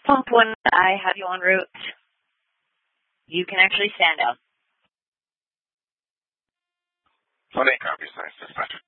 Pump when I have you en route. You can actually stand down. Plenty copies, nice dispatcher.